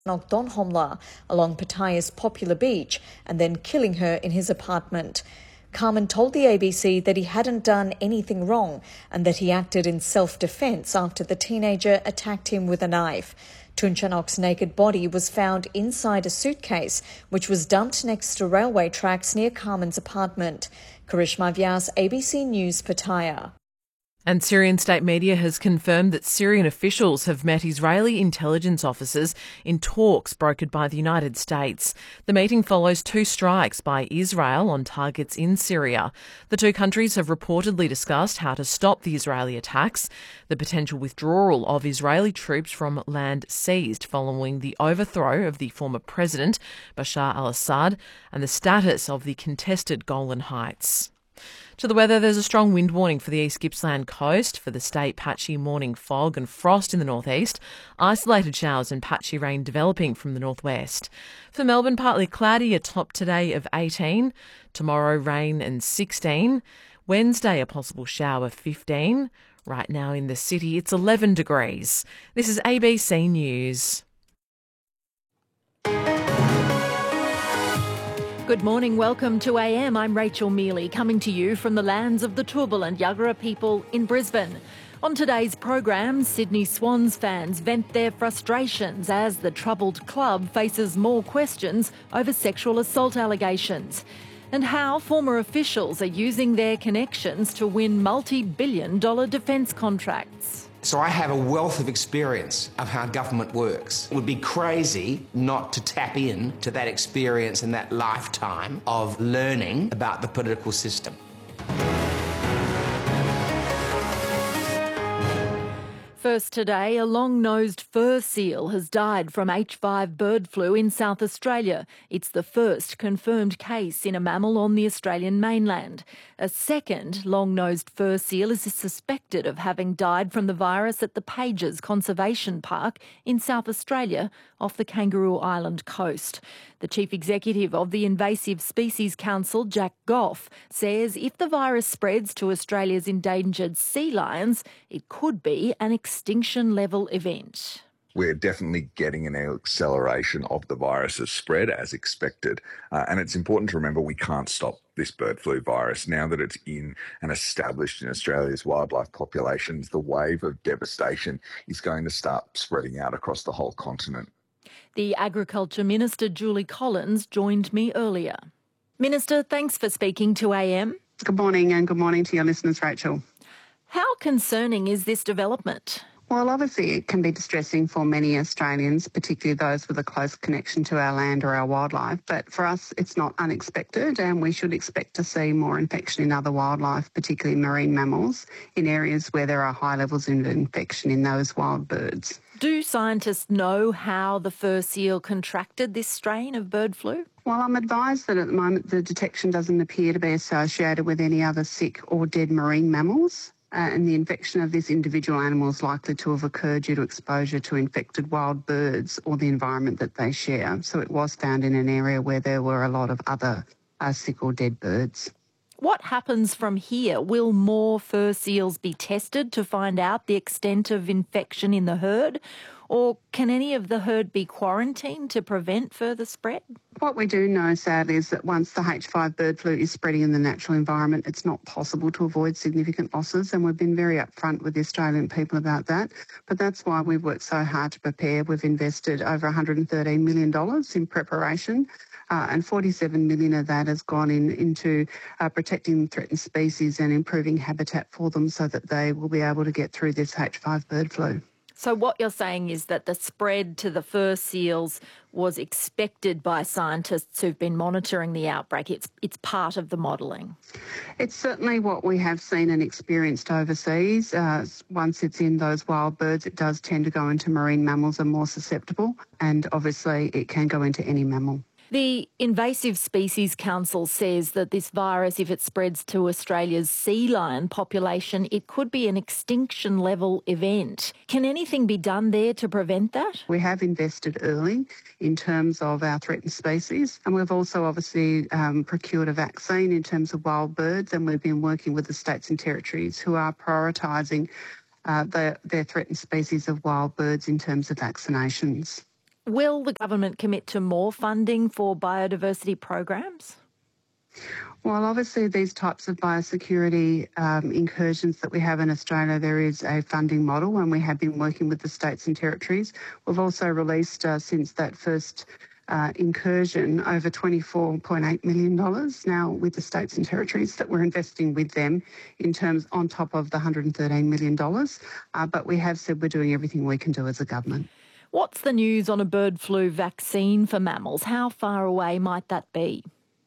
knocked on Homla along Pattaya's Popular Beach and then killing her in his apartment. Carmen told the ABC that he hadn't done anything wrong and that he acted in self-defence after the teenager attacked him with a knife. Tun Chanok's naked body was found inside a suitcase, which was dumped next to railway tracks near Carmen's apartment. Karishma Vyas, ABC News, Pattaya. And Syrian state media has confirmed that Syrian officials have met Israeli intelligence officers in talks brokered by the United States. The meeting follows 2 strikes by Israel on targets in Syria. The 2 countries have reportedly discussed how to stop the Israeli attacks, the potential withdrawal of Israeli troops from land seized following the overthrow of the former president, Bashar al-Assad, and the status of the contested Golan Heights. To the weather, there's a strong wind warning for the East Gippsland coast. For the state, patchy morning fog and frost in the northeast. Isolated showers and patchy rain developing from the northwest. For Melbourne, partly cloudy, a top today of 18. Tomorrow, rain and 16. Wednesday, a possible shower, 15. Right now in the city, it's 11 degrees. This is ABC News. Good morning, welcome to AM. I'm Rachel Mealy, coming to you from the lands of the Turrbal and Yagara people in Brisbane. On today's program, Sydney Swans fans vent their frustrations as the troubled club faces more questions over sexual assault allegations, and how former officials are using their connections to win multi-billion-dollar defence contracts. So I have a wealth of experience of how government works. It would be crazy not to tap in to that experience and that lifetime of learning about the political system. First today, a long-nosed fur seal has died from H5 bird flu in South Australia. It's the first confirmed case in a mammal on the Australian mainland. A second long-nosed fur seal is suspected of having died from the virus at the Pages Conservation Park in South Australia off the Kangaroo Island coast. The Chief Executive of the Invasive Species Council, Jack Goff, says if the virus spreads to Australia's endangered sea lions, it could be an extinction-level event. We're definitely getting an acceleration of the virus's spread as expected. And it's important to remember we can't stop this bird flu virus. Now that it's in and established in Australia's wildlife populations, the wave of devastation is going to start spreading out across the whole continent. The Agriculture Minister, Julie Collins, joined me earlier. Minister, thanks for speaking to AM. Good morning, and good morning to your listeners, Rachel. How concerning is this development? Well, obviously it can be distressing for many Australians, particularly those with a close connection to our land or our wildlife. But for us, it's not unexpected, and we should expect to see more infection in other wildlife, particularly marine mammals, in areas where there are high levels of infection in those wild birds. Do scientists know how the fur seal contracted this strain of bird flu? Well, I'm advised that at the moment the detection doesn't appear to be associated with any other sick or dead marine mammals. And the infection of this individual animal is likely to have occurred due to exposure to infected wild birds or the environment that they share. So it was found in an area where there were a lot of other sick or dead birds. What happens from here? Will more fur seals be tested to find out the extent of infection in the herd? Or can any of the herd be quarantined to prevent further spread? What we do know, sadly, is that once the H5 bird flu is spreading in the natural environment, it's not possible to avoid significant losses, and we've been very upfront with the Australian people about that. But that's why we've worked so hard to prepare. We've invested over $113 million in preparation, and $47 million of that has gone into protecting threatened species and improving habitat for them so that they will be able to get through this H5 bird flu. So what you're saying is that the spread to the fur seals was expected by scientists who've been monitoring the outbreak. It's part of the modelling. It's certainly what we have seen and experienced overseas. Once it's in those wild birds, it does tend to go into marine mammals and more susceptible, and obviously it can go into any mammal. The Invasive Species Council says that this virus, if it spreads to Australia's sea lion population, it could be an extinction-level event. Can anything be done there to prevent that? We have invested early in terms of our threatened species, and we've also obviously procured a vaccine in terms of wild birds, and we've been working with the states and territories who are prioritising their threatened species of wild birds in terms of vaccinations. Will the government commit to more funding for biodiversity programs? Well, obviously, these types of biosecurity incursions that we have in Australia, there is a funding model, and we have been working with the states and territories. We've also released, since that first incursion, over $24.8 million now with the states and territories that we're investing with them in terms on top of the $113 million. But we have said we're doing everything we can do as a government. What's the news on a bird flu vaccine for mammals? How far away might that be?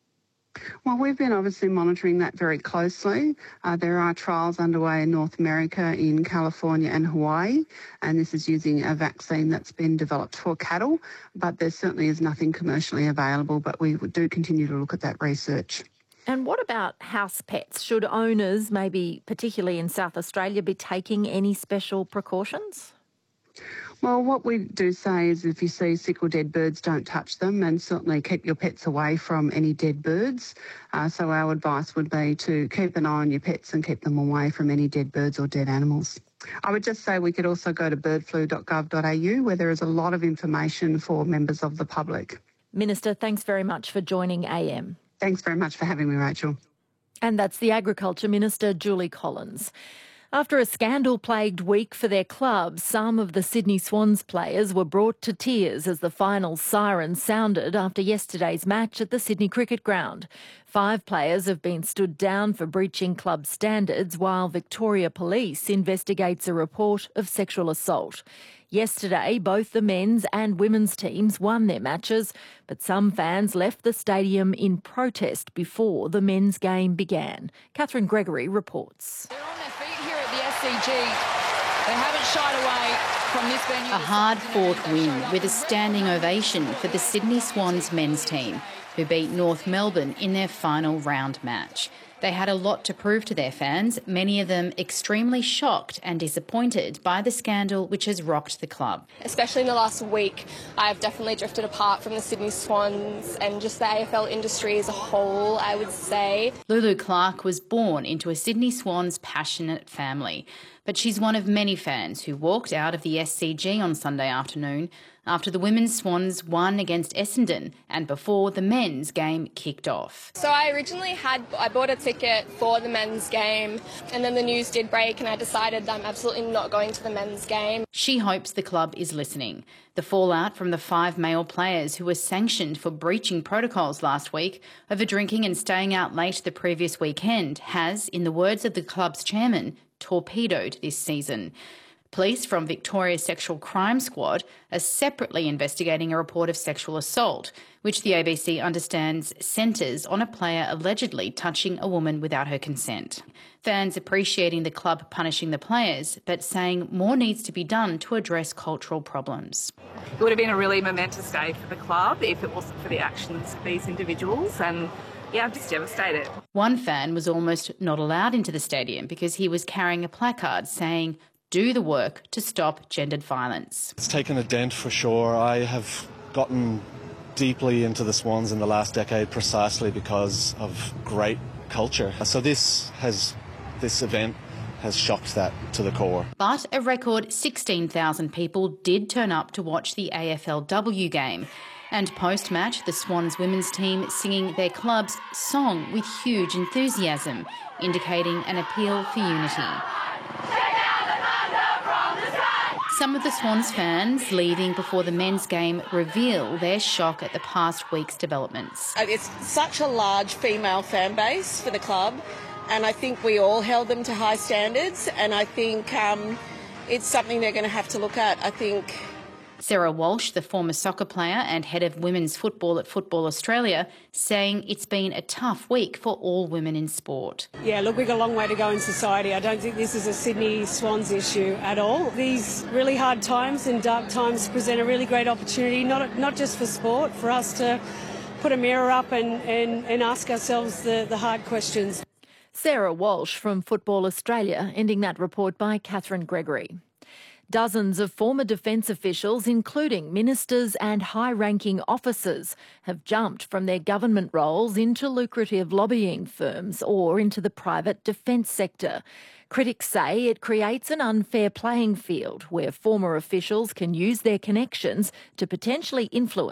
Well, we've been obviously monitoring that very closely. There are trials underway in North America, in California and Hawaii, and this is using a vaccine that's been developed for cattle, but there certainly is nothing commercially available, but we do continue to look at that research. And what about house pets? Should owners, maybe particularly in South Australia, be taking any special precautions? Well, what we do say is if you see sick or dead birds, don't touch them, and certainly keep your pets away from any dead birds. So our advice would be to keep an eye on your pets and keep them away from any dead birds or dead animals. I would just say we could also go to birdflu.gov.au where there is a lot of information for members of the public. Minister, thanks very much for joining AM. Thanks very much for having me, Rachel. And that's the Agriculture Minister, Julie Collins. After a scandal-plagued week for their club, some of the Sydney Swans players were brought to tears as the final siren sounded after yesterday's match at the Sydney Cricket Ground. 5 players have been stood down for breaching club standards while Victoria Police investigates a report of sexual assault. Yesterday, both the men's and women's teams won their matches, but some fans left the stadium in protest before the men's game began. Catherine Gregory reports. They're on their feet here at the SCG. They haven't shied away from this venue. A hard-fought win with a standing ovation for the Sydney Swans men's team, who beat North Melbourne in their final round match. They had a lot to prove to their fans, many of them extremely shocked and disappointed by the scandal which has rocked the club. Especially in the last week, I've definitely drifted apart from the Sydney Swans and just the AFL industry as a whole, I would say. Lulu Clark was born into a Sydney Swans passionate family, but she's one of many fans who walked out of the SCG on Sunday afternoon after the women's Swans won against Essendon and before the men's game kicked off. So I originally I bought a ticket for the men's game, and then the news did break and I decided that I'm absolutely not going to the men's game. She hopes the club is listening. The fallout from the 5 male players who were sanctioned for breaching protocols last week over drinking and staying out late the previous weekend has, in the words of the club's chairman, torpedoed this season. Police from Victoria's Sexual Crime Squad are separately investigating a report of sexual assault, which the ABC understands centres on a player allegedly touching a woman without her consent. Fans appreciating the club punishing the players, but saying more needs to be done to address cultural problems. It would have been a really momentous day for the club if it wasn't for the actions of these individuals, and yeah, I'm just devastated. One fan was almost not allowed into the stadium because he was carrying a placard saying, "Do the work to stop gendered violence." It's taken a dent for sure. I have gotten deeply into the Swans in the last decade precisely because of great culture. So this event has shocked that to the core. But a record 16,000 people did turn up to watch the AFLW game. And post-match, the Swans women's team singing their club's song with huge enthusiasm, indicating an appeal for unity. Some of the Swans fans leaving before the men's game reveal their shock at the past week's developments. It's such a large female fan base for the club, and I think we all held them to high standards, and I think it's something they're going to have to look at. I think Sarah Walsh, the former soccer player and head of women's football at Football Australia, saying it's been a tough week for all women in sport. Yeah, look, we've got a long way to go in society. I don't think this is a Sydney Swans issue at all. These really hard times and dark times present a really great opportunity, not just for sport, for us to put a mirror up and ask ourselves the hard questions. Sarah Walsh from Football Australia, ending that report by Catherine Gregory. Dozens of former defence officials, including ministers and high-ranking officers, have jumped from their government roles into lucrative lobbying firms or into the private defence sector. Critics say it creates an unfair playing field where former officials can use their connections to potentially influence